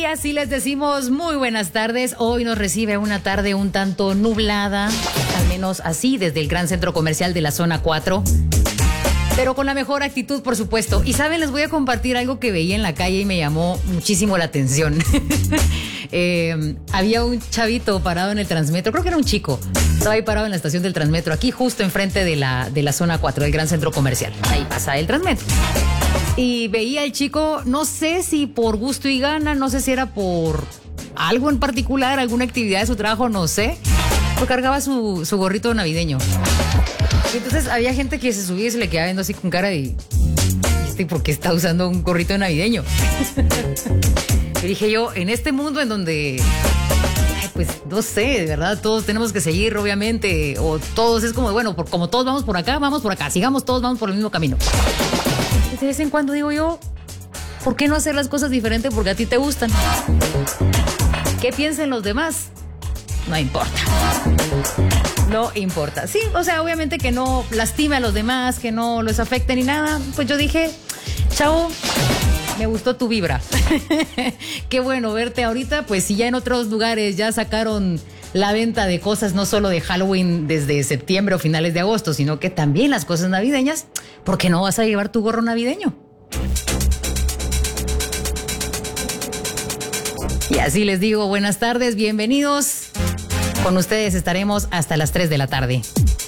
así les decimos muy buenas tardes. Hoy nos recibe una tarde un tanto nublada, al menos así desde el gran centro comercial de la zona 4. Pero con la mejor actitud, por supuesto. Y saben, les voy a compartir algo que veía en la calle y me llamó muchísimo la atención. Había un chavito parado en el Transmetro, creo que era un chico. Estaba ahí parado en la estación del Transmetro, aquí justo enfrente de la zona 4, del gran centro comercial. Ahí pasa el Transmetro. Y veía al chico, no sé si por gusto y gana, no sé si era por algo en particular, alguna actividad de su trabajo, no sé. Pero cargaba su gorrito navideño. Y entonces había gente que se subía y se le quedaba viendo así con cara de... ¿por qué está usando un gorrito navideño? Y dije yo, en este mundo en donde... pues no sé, de verdad, todos tenemos que seguir, obviamente. O todos es como, bueno, como todos vamos por acá, sigamos todos, vamos por el mismo camino. De vez en cuando digo yo, ¿por qué no hacer las cosas diferentes porque a ti te gustan? ¿Qué piensen los demás? No importa. No importa. Sí, o sea, obviamente que no lastime a los demás, que no los afecte ni nada. Pues yo dije, chao, me gustó tu vibra. Qué bueno verte ahorita. Pues si ya en otros lugares ya sacaron la venta de cosas no solo de Halloween desde septiembre o finales de agosto, sino que también las cosas navideñas, ¿por qué no vas a llevar tu gorro navideño? Y así les digo, buenas tardes, bienvenidos. Con ustedes estaremos hasta las 3 de la tarde.